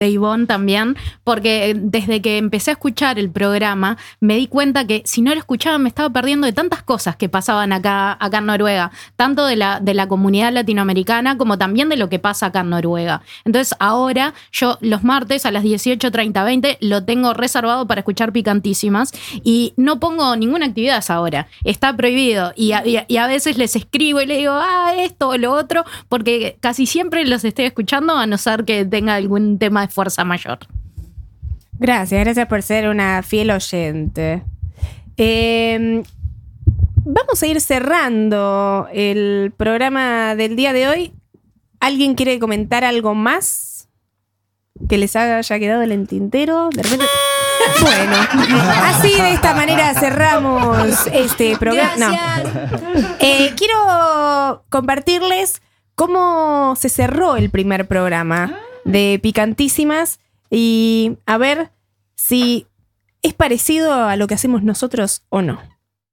de Ivonne también, porque desde que empecé a escuchar el programa me di cuenta que si no lo escuchaba me estaba perdiendo de tantas cosas que pasaban acá en Noruega, tanto de la comunidad latinoamericana como también de lo que pasa acá en Noruega. Entonces ahora yo los martes a las 18:30, 20 lo tengo reservado para escuchar Picantísimas y no pongo ninguna actividad a esa hora, está prohibido y a veces les escribo y les digo esto o lo otro, porque casi siempre los estoy escuchando a no ser que tenga algún tema de fuerza mayor. Gracias por ser una fiel oyente. Vamos a ir cerrando el programa del día de hoy. ¿Alguien quiere comentar algo más que les haya quedado en el tintero? De repente... Bueno, así de esta manera cerramos este programa. Quiero compartirles cómo se cerró el primer programa de Picantísimas y a ver si es parecido a lo que hacemos nosotros o no.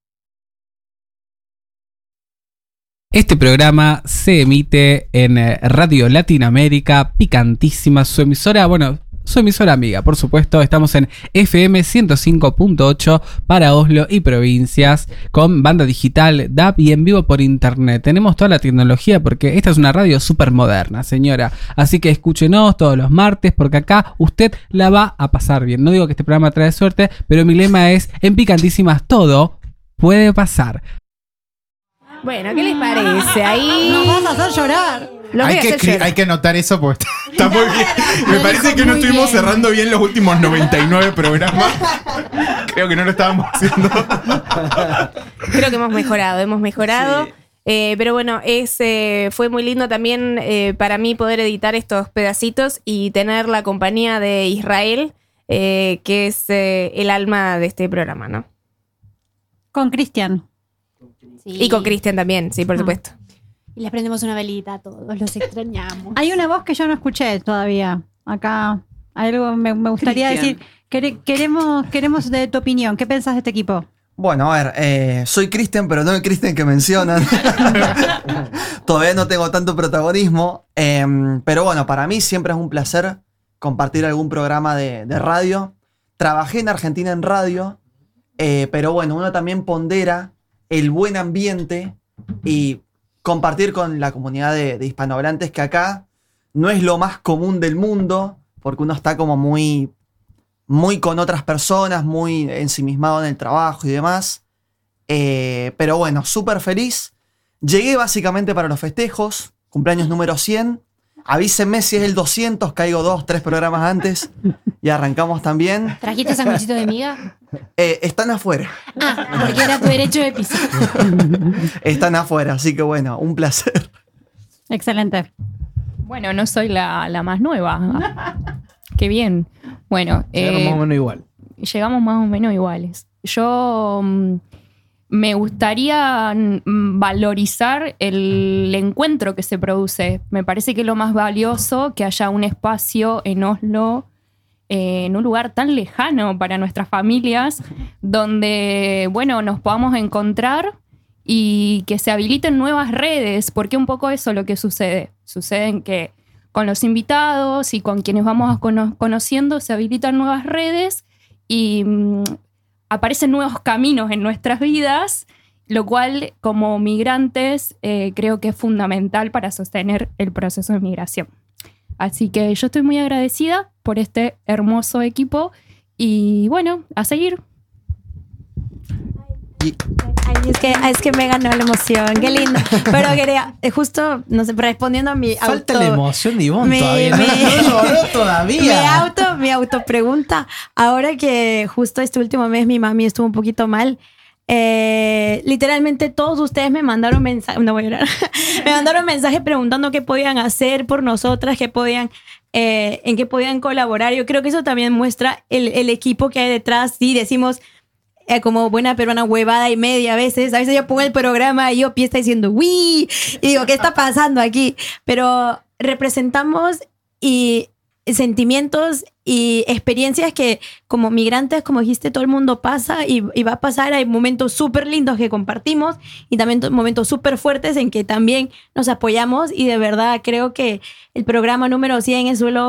Este programa se emite en Radio Latinoamérica, Picantísimas, su emisora amiga, por supuesto. Estamos en FM 105.8 para Oslo y provincias, con banda digital, DAB y en vivo por internet. Tenemos toda la tecnología porque esta es una radio súper moderna, señora. Así que escúchenos todos los martes porque acá usted la va a pasar bien. No digo que este programa trae suerte, pero mi lema es: en Picantísimas todo puede pasar. Bueno, ¿qué les parece? Ahí nos vas a hacer llorar. Hay que anotar eso porque está muy bien. Me parece que no estuvimos cerrando bien los últimos 99 programas. Creo que no lo estábamos haciendo. Creo que hemos mejorado. Sí. Pero bueno, fue muy lindo también para mí poder editar estos pedacitos y tener la compañía de Israel, que es el alma de este programa, ¿no? Con Cristian. Sí. Y con Cristian también, sí, por supuesto. Y les prendemos una velita a todos, los extrañamos. Hay una voz que yo no escuché todavía. Acá algo me gustaría decir. Queremos de tu opinión. ¿Qué pensás de este equipo? Bueno, a ver, soy Cristian, pero no el Cristian que mencionan. Todavía no tengo tanto protagonismo. Pero bueno, para mí siempre es un placer compartir algún programa de radio. Trabajé en Argentina en radio, pero bueno, uno también pondera el buen ambiente y compartir con la comunidad de hispanohablantes, que acá no es lo más común del mundo, porque uno está como muy con otras personas, muy ensimismado en el trabajo y demás. Pero bueno, súper feliz. Llegué básicamente para los festejos, cumpleaños número 100. Avísenme si es el 200, caigo 2-3 programas antes y arrancamos también. ¿Trajiste sanguchito de miga? Están afuera. Porque era tu derecho de piso. Están afuera, así que bueno, un placer. Excelente. Bueno, no soy la más nueva. Qué bien. Bueno, llegamos más o menos igual. Llegamos más o menos iguales. Yo me gustaría valorizar el encuentro que se produce. Me parece que es lo más valioso, que haya un espacio en Oslo, en un lugar tan lejano para nuestras familias, donde, bueno, nos podamos encontrar y que se habiliten nuevas redes, porque un poco eso es lo que sucede. Sucede en que con los invitados y con quienes vamos conociendo se habilitan nuevas redes y aparecen nuevos caminos en nuestras vidas, lo cual, como migrantes, creo que es fundamental para sostener el proceso de migración. Así que yo estoy muy agradecida por este hermoso equipo y bueno, a seguir. Es que me ganó la emoción, qué lindo. Pero quería, justo, no sé, respondiendo a mi Falta la emoción de Ivonne todavía. No lloró todavía. Mi autopregunta. Ahora que justo este último mes mi mami estuvo un poquito mal, literalmente todos ustedes me mandaron mensajes, no voy a llorar, me mandaron mensajes preguntando qué podían hacer por nosotras, qué podían, en qué podían colaborar. Yo creo que eso también muestra el equipo que hay detrás. Sí, decimos como buena peruana huevada y media a veces yo pongo el programa y yo está diciendo ¡uy! Y digo, ¿qué está pasando aquí? Pero representamos y sentimientos y experiencias que como migrantes, como dijiste, todo el mundo pasa y va a pasar. Hay momentos súper lindos que compartimos y también momentos súper fuertes en que también nos apoyamos, y de verdad creo que el programa número 100 es solo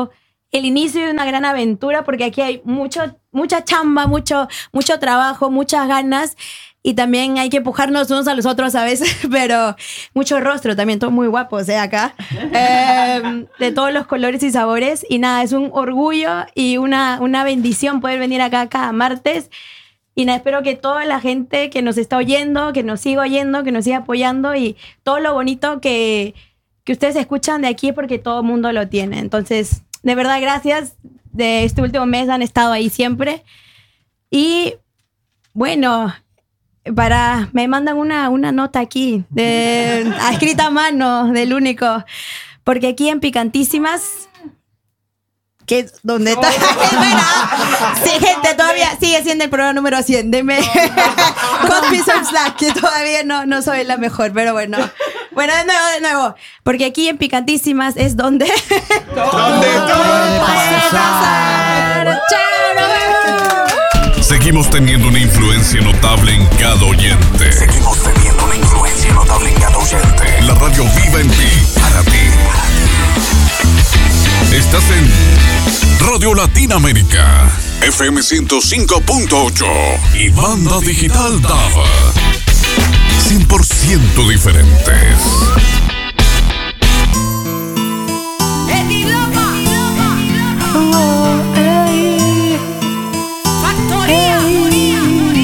el inicio de una gran aventura, porque aquí hay mucha chamba, mucho trabajo, muchas ganas, y también hay que empujarnos unos a los otros a veces, pero mucho rostro también, todos muy guapos, acá, de todos los colores y sabores, y nada, es un orgullo y una bendición poder venir acá cada martes. Y nada, espero que toda la gente que nos está oyendo, que nos siga oyendo, que nos siga apoyando, y todo lo bonito que ustedes escuchan de aquí es porque todo el mundo lo tiene. Entonces, de verdad, gracias. De este último mes han estado ahí siempre. Y bueno, me mandan una nota aquí, escrita a mano, del único. Porque aquí en Picantísimas... que donde está sí, gente, todavía sigue siendo el programa número 100. Deme Slack, que todavía no soy la mejor, pero bueno, de nuevo, porque aquí en Picantísimas es donde ¿Dónde todo puede pasar. Seguimos teniendo una influencia notable en cada oyente. La radio viva en ti, para ti. Estás en Radio Latinoamérica, FM 105.8 y banda digital DAB. 100% diferentes.